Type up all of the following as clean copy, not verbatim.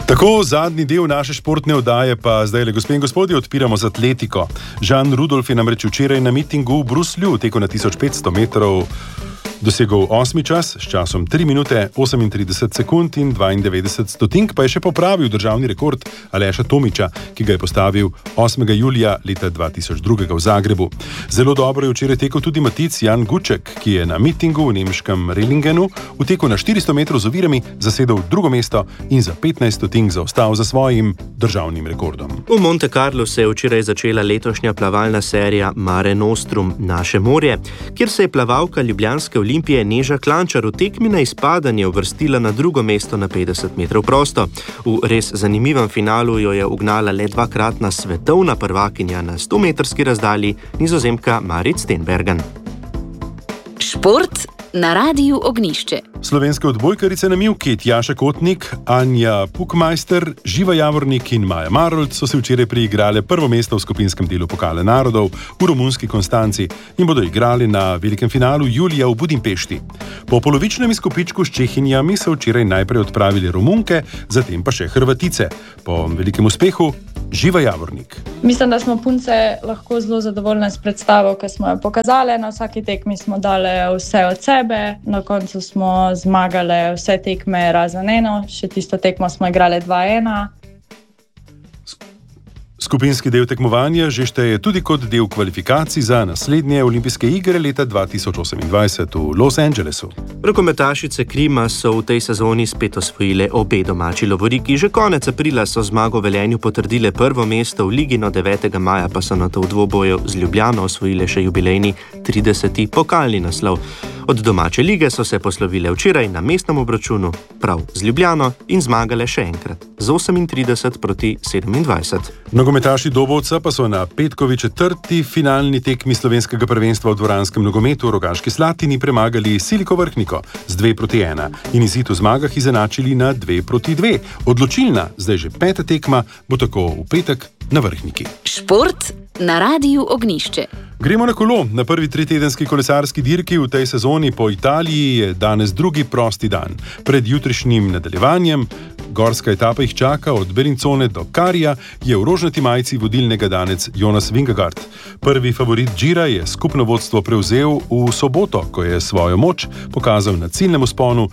Tako, zadnji del naše športne oddaje pa zdaj, gospe in gospodje, odpiramo z atletiko. Jean Rudolf je namreč včeraj na mitingu v Bruslju tekel na 1500 metrov dosegel 8. čas s časom 3 minute 38 sekund in 92 stotink, pa je še popravil državni rekord Aleša Tomiča, ki ga je postavil 8. julija leta 2002 v Zagrebu. Zelo dobro je včeraj tekel tudi Matic Jan Guček, ki je na mitingu v nemškem Rehlingenu v teku na 400 metrov z ovirami zasedel drugo mesto in za 15 stotink zaostal za svojim državnim rekordom. V Monte Carlo se je včeraj začela letošnja plavalna serija Mare Nostrum Naše morje, kjer se je plavalka ljubljanske Olimpije Neža Klančar v tekmi na izpadanje uvrstila na drugo mesto na 50 metrov prosto. V res zanimivem finalu jo je ugnala le dvakratna svetovna prvakinja na 100-metrski razdalji, Nizozemka Marit Steenbergen. Šport na Radiu Ognjišče. Slovenske odbojkarice na mivki Tjaša Kotnik, Anja Pukmajster, Živa Javornik in Maja Marolt so se včeraj priigrale prvo mesto v skupinskem delu Pokala narodov v romunski Konstanci in bodo igrali na velikem finalu julija v Budimpešti. Po polovičnem izkupičku s Čehinjami so včeraj najprej odpravili Romunke, zatem pa še Hrvatice. Po velikem uspehu Živa Javornik. Mislim, da smo punce lahko zelo zadovoljne s predstavo, ki smo jo pokazali. Na vsaki tekmi smo dali vse od sebe, na koncu smo zmagali vse tekme razen eno, še tisto tekmo smo igrali 2-1. Skupinski del tekmovanja že šteje tudi kot del kvalifikacij za naslednje olimpijske igre leta 2028 v Los Angelesu. Rokometašice Krima so v tej sezoni spet osvojile obe domači lovoriki. Že konec aprila so zmago v Velenju potrdile prvo mesto v ligi, no 9. maja pa so nato v dvoboju z Ljubljano osvojile še jubilejni 30. pokalni naslov. Od domače lige so se poslovile včeraj na mestnem obračunu prav z Ljubljano in zmagale še enkrat z 38 proti 27. Nogometaši Dobovca pa so na petkovi četrti finalni tekmi slovenskega prvenstva v dvoranskem nogometu v Rogaški Slatini premagali Siliko Vrhniko z 2-1 in izid v zmagah izenačili na 2-2. Odločilna, zdaj že 5. tekma, bo tako v petek na Vrhniki. Šport na Radiu Ognjišče. Gremo na kolo. Na prvi 3-tedenski kolesarski dirki v tej sezoni po Italiji je danes drugi prosti dan. Pred jutrišnjim nadaljevanjem, gorska etapa jih čaka od Bellincone do Karija, je v rožnati majici vodilnega danec Jonas Vingegaard. Prvi favorit Gira je skupno vodstvo prevzel v soboto, ko je svojo moč pokazal na ciljnem vzponu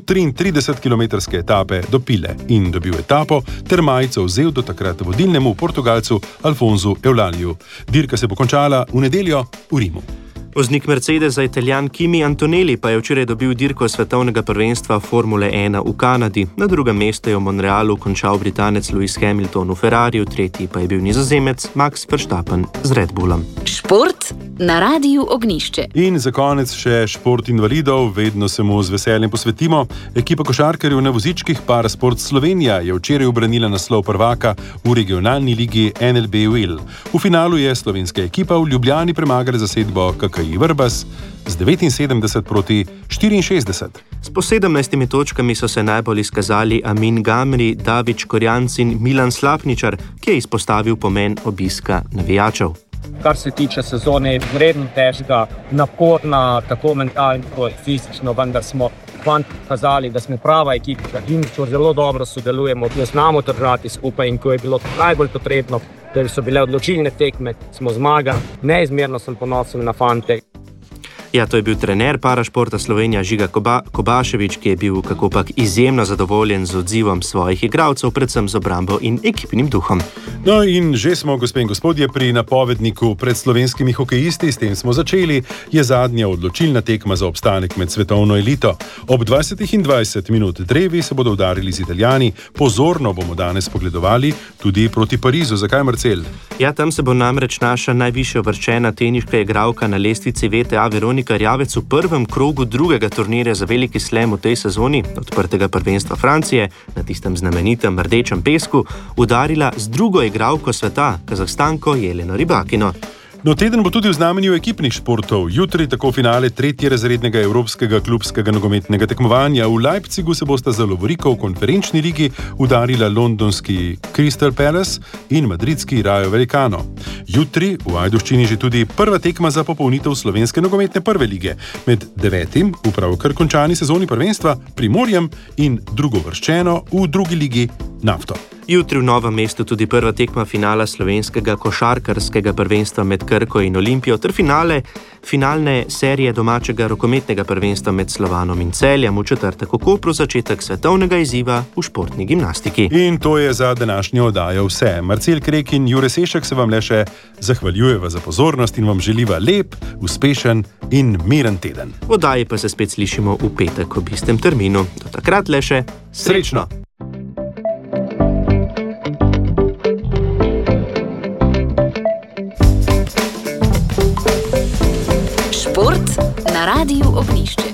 133 km etape do Pile in dobil etapo ter majico vzel do takrat vodilnemu Portugalcu Alfonsu Eulaliju. Dirka se bo končala v nedeljo v Rimu. Voznik Mercedesa Italijan Kimi Antonelli pa je včeraj dobil dirko svetovnega prvenstva Formule 1 v Kanadi. Na drugem mestu je v Montrealu končal Britanec Lewis Hamilton v Ferrariju, tretji pa je bil Nizozemec Max Verstappen z Red Bullom. Šport na Radiu Ognjišče. In za konec še šport invalidov, vedno se mu z veseljem posvetimo. Ekipa košarkarjev na vozičkih Parasport Slovenija je včeraj ubranila naslov prvaka v regionalni ligi NLB Will. V finalu je slovenska ekipa v Ljubljani premagala zasedbo KKI Vrbas z 79 proti 64. S po 17 točkami so se najbolj izkazali Amin Gamri, Davič Korjanc in Milan Slapničar, ki je izpostavil pomen obiska navijačev. Kar se tiče sezone, je vredno težka, naporna, tako mentalno kot fizično, vendar smo pokazali, da smo prava ekipa in ko zelo dobro sodelujemo, da znamo držati skupaj in ko je bilo najbolj potrebno, da so bile odločilne tekme, smo zmagali. Neizmerno sem ponosen na fante. Ja, to je bil trener Parašporta Slovenija Žiga Kobašević, ki je bil kakopak izjemno zadovoljen z odzivom svojih igralcev, predvsem z obrambo in ekipnim duhom. No in že smo, gospe in gospodje, pri napovedniku pred slovenskimi hokejisti, s tem smo začeli, je zadnja odločilna tekma za obstanek med svetovno elito. Ob 20:20 drevi se bodo udarili z Italijani. Pozorno bomo danes pogledovali tudi proti Parizu. Zakaj, Marcel? Ja, tam se bo namreč naša najvišja uvrščena teniška igralka na lestvici VTA Veronika Rjavec v prvem krogu drugega turnirja za veliki slam v tej sezoni, odprtega prvenstva Francije, na tistem znamenitem rdečem pesku, udarila z drugo igralko sveta, Kazahstanko Jeleno Rybakino. No, teden bo tudi v znamenju ekipnih športov. Jutri tako finale tretjerazrednega evropskega klubskega nogometnega tekmovanja. V Leipzigu se bosta za lovoriko v konferenčni ligi udarila londonski Crystal Palace in madridski Rayo Vallecano. Jutri v Ajdovščini že tudi prva tekma za popolnitev slovenske nogometne prve lige med 9. v pravkar končani sezoni prvenstva Primorjem in drugovrščeno v drugi ligi nafto. Jutri v Novem mestu tudi prva tekma finala slovenskega košarkarskega prvenstva med Krko in Olimpijo ter finalne serije domačega rokometnega prvenstva med Slovanom in Celjem, v četrtek v Kopru začetek svetovnega izziva v športni gimnastiki. In to je za današnjo oddajo vse. Marcel Krek in Jure Sešek se vam le še zahvaljujeva za pozornost in vam želiva lep, uspešen in miren teden. V oddaji pa se spet slišimo v petek ob istem terminu. Do takrat le še srečno! Šport na Radiu Ognjišče.